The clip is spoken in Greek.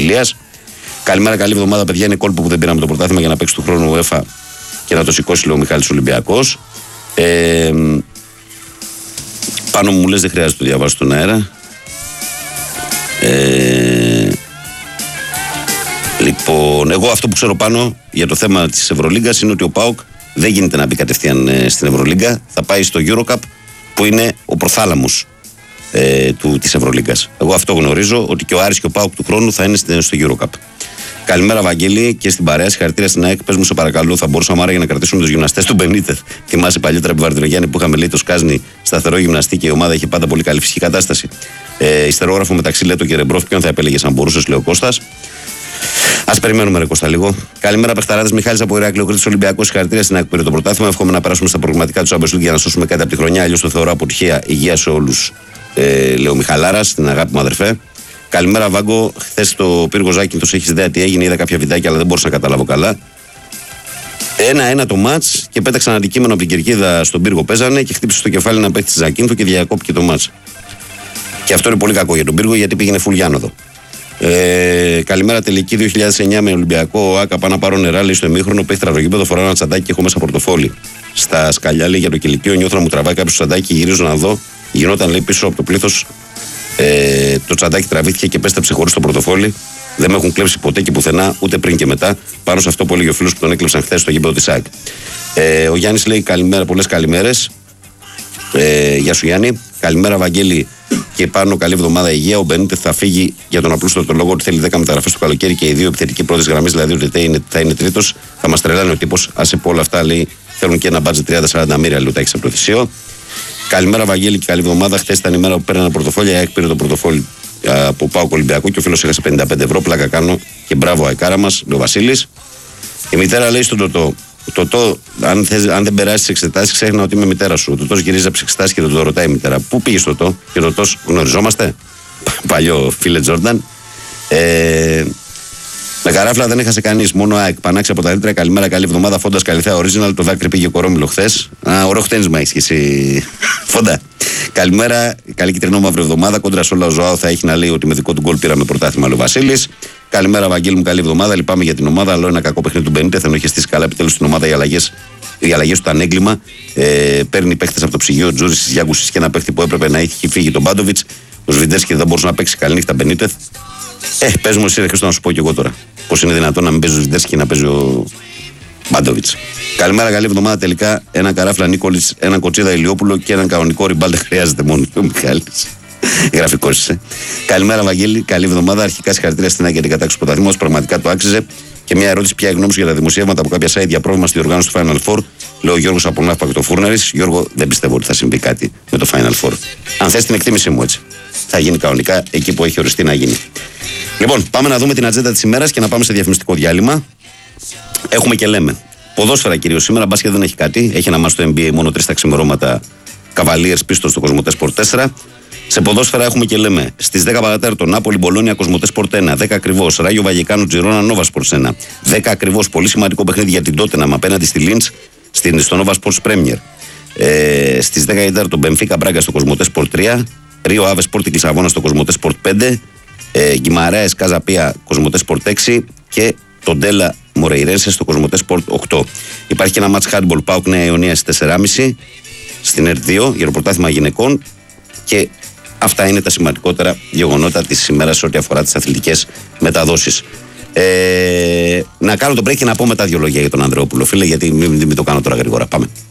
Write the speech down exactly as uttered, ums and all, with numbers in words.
Ηλίας. Καλημέρα, καλή εβδομάδα, παιδιά. Είναι κόλπο που δεν πήραμε το πρωτάθλημα για να παίξει του χρόνου ο UEFA και να το σηκώσει, λέει ο Μιχάλης Ολυμπιακός. Ε, πάνω μου λες δεν χρειάζεται να το διαβάσω στον αέρα. Ε, λοιπόν, εγώ αυτό που ξέρω πάνω για το θέμα της Ευρωλίγκας είναι ότι ο ΠΑΟΚ δεν γίνεται να μπει κατευθείαν ε, στην Ευρωλίγκα. Θα πάει στο EuroCup που είναι ο προθάλαμος ε, του, της Ευρωλίγκας. Εγώ αυτό γνωρίζω, ότι και ο Άρης και ο ΠΑΟΚ του χρόνου θα είναι στο EuroCup. Καλημέρα, Βαγγέλη, και στην παρέα. Συγχαρητήρια στην ΑΕΚ. Πες μου, σε παρακαλώ, θα μπορούσαμε άραγε να κρατήσουμε τους γυμναστές του Μπενίτεθ. Θυμάσαι παλιότερα από Βαρδινογιάννη που είχαμε λέει το Σκάζνη σταθερό γυμναστή και η ομάδα είχε πάντα πολύ καλή φυσική κατάσταση. Ε, ιστερόγραφο μεταξύ Λέτο και Ρεμπρόφ, ποιον θα επέλεγε αν μπορούσε, λέει ο Κώστας. Ας περιμένουμε, ρε Κώστα, λίγο. Καλημέρα, παιχταράδες. Μιχάλης από Ηράκλειο, Κρήτης Ολυμπιακός. Συγχαρητήρια στην ΑΕΚ που πήρε το πρωτάθλημα. Εύχομαι να περάσουμε στα προγραμματικά του Champions League για να σώσουμε κάτι από τη χρονιά. Αλλιώς το θεωρώ αποτυχία. Υγεία σε όλους, ε, λέει ο Μιχαλάρας, την αγάπη μου αδερφέ. Καλημέρα, Βάγκο. Χθες το πύργο Ζάκυνθος έχει ιδέα τι έγινε. Είδα κάποια βιντεάκια, αλλά δεν μπορούσα να καταλάβω καλά. Ένα-ένα το μάτς και πέταξαν αντικείμενο από την κερκίδα στον πύργο. Παίζανε και χτύπησε στο κεφάλι ένα παίκτη Ζακίνθου και διακόπηκε το μάτς. Και αυτό είναι πολύ κακό για τον πύργο γιατί πήγαινε φουλιάνοδο. Ε, καλημέρα, τελική δύο χιλιάδες εννιά με Ολυμπιακό. Ο Άκα πάω να πάρω νερά, λέει στο ημίχρονο. Παίχει τραγωγήπεδο, φοράω ένα τσαντάκι και έχω μέσα πορτοφόλι. Στα σκαλιά, λέει για το κηλικείο, νιώθω να μου τραβάει κάποιο τσαντάκι. Γυρίζω να δω. Γινόταν, λέει, πίσω από το πλήθος. Ε, το τσαντάκι τραβήθηκε και πέστρεψε χωρίς το πορτοφόλι. Δεν με έχουν κλέψει ποτέ και πουθενά, ούτε πριν και μετά. Πάνω σε αυτό που έλεγε ο φίλος που τον έκλεψαν χθες στο γήπεδο της ΑΕΚ. Ε, ο Γιάννης λέει καλημέρα, πολλές καλημέρες. Ε, γεια σου, Γιάννη. Καλημέρα, Βαγγέλη. Και πάνω, καλή εβδομάδα, υγεία. Ο Μπενίτεθ θα φύγει για τον απλούστατο λόγο ότι θέλει δέκα μεταγραφές το καλοκαίρι και οι δύο επιθετικοί πρώτες γραμμές, δηλαδή ο Τετέ είναι, θα είναι τρίτος. Θα μας τρελάνε ο τύπος. Άσε πω όλα αυτά, λέει. Θέλουν και ένα μπάτζετ τριάντα σαράντα μοίρια, λέει, από το θυσίο. Καλημέρα, Βαγγέλη, και καλή εβδομάδα. Χθες ήταν η μέρα που πήρανε πορτοφόλια. ΑΕΚ πήρε το πορτοφόλι από ΠΑΟΚ Ολυμπιακού και ο φίλος έχασε πενήντα πέντε ευρώ. Πλάκα κάνω και μπράβο, αεκάρα μας, λέει ο Βασίλης. Η μητέρα λέει στον Τωτό: Τωτό, αν, θες, αν δεν περάσει τις εξετάσεις, ξέχνα ότι είμαι μητέρα σου. Ο Τωτός γυρίζει από τις εξετάσεις και τον το ρωτάει η μητέρα: Πού πήγες, Τωτό? Και ο Τωτός: Γνωριζόμαστε. Παλιό φίλε Τζόρνταν. Ε, με καράφλα δεν έχασε κανείς, μόνο ΑΕΚ. Πανάξει από τα λίτρα. Καλημέρα, καλή εβδομάδα. Φόντα Καλυθέα Original. Το δάκρυ πήγε κορόμιλο χθες. Α, ωραίο χτένισμα έχεις και εσύ, Φόντα. Καλημέρα, καλή κυτρινό μαύρη εβδομάδα. Κόντρα σε όλα ο Ζωάο θα έχει να λέει ότι με δικό του γκολ πήραμε πρωτάθλημα, λέει ο Βασίλης. Καλημέρα, Βαγγέλη μου, καλή εβδομάδα. Λυπάμαι για την ομάδα, αλλά ένα κακό παιχνίδι του Μπενίτεθ. Ενώ είχε στήσει καλά επιτέλους στην ομάδα, οι αλλαγές, οι αλλαγές του ήταν έγκλημα. Ε, παίρνει παίχτες από το ψυγείο, Τζούρι τη Γιάγκουση και ένα παίχτη που έπρεπε να έχει φύγει τον Μπάντοβιτς. Ο Σβιντέρσκι δεν μπορούσε να παίξει. Καληνύχτα, Μπενίτεθ. Ε, πες μου εσύ, ρε Χρήστο, να σου πω και εγώ τώρα. Πώς είναι δυνατόν να μην παίζει ο Σβιντέρσκι και να παίζει ο Μπάντοβιτς. Καλημέρα, καλή εβδομάδα. Τελικά ένα καράφλα Νίκολης, ένα κοτσίδα Ηλιόπουλο και έναν κανονικό ριμπάλ δεν χρειάζεται μόνο. Ο Μιχάλης. Γραφικός είσαι. Καλημέρα, Βαγγέλη. Καλή εβδομάδα. Αρχικά συγχαρητήρια στην ΑΕΚ για την κατάξυση του πρωταθλήματος. Πραγματικά το άξιζε. Και μια ερώτηση: ποια η γνώμη σου για τα δημοσιεύματα από κάποια site για πρόβλημα στη διοργάνωση του Final Four? Λέω ο Γιώργος από Ναύπα και το Φούρναρης. Γιώργο, δεν πιστεύω ότι θα συμβεί κάτι με το Final Four. Αν θες την εκτίμησή μου, έτσι. Θα γίνει κανονικά εκεί που έχει οριστεί να γίνει. Λοιπόν, πάμε να δούμε την ατζέντα της ημέρας και να πάμε σε διαφημιστικό διάλειμμα. Έχουμε και λέμε. Ποδόσφαιρα κυρίως σήμερα, μπάσκετ δεν έχει κάτι. Έχει ένα μάτς στο N B A μόνο τρεις τα ξημερώματα. Cavaliers πίστος στο Κοσμοτέ Sport τέσσερα. Σε ποδόσφαιρα έχουμε και λέμε. Στις δέκα παρατέταρτο Νάπολη Μπολόνια Κοσμοτέ Sport ένα. δέκα ακριβώς Ράγιο Βαγεκάνου Τζιρόνα Νόβα Sports ένα. δέκα ακριβώς πολύ σημαντικό παιχνίδι για την Τότεναμ απέναντι στη Λίντς στο Nova Sports Premier. Ε, στις δέκα και τέσσερα το Μπενφίκα Μπράγκα στο Κοσμοτέ Sport τρία. Ρίο Άβε Sport Λισαβόνα στο Κοσμοτέ Sport πέντε. Ε, Γκιμαράες Καζαπία Κοσμοτέ Sport έξι. Και το Ντέλα Μορεϊρένσε στο Κοσμοτέ Sport οκτώ. Υπάρχει και ένα μάτς handball ΠΑΟΚ Νέα Ιωνία στις τέσσερα και μισή στην ΕΡΤ δύο για το πρωτάθλημα γυναικών. Και αυτά είναι τα σημαντικότερα γεγονότα της ημέρας ό,τι αφορά τις αθλητικές μεταδόσεις. Ε, να κάνω το break και να πω μετά δύο λόγια για τον Ανδρεόπουλο, φίλε, γιατί μην, μην το κάνω τώρα γρήγορα. Πάμε.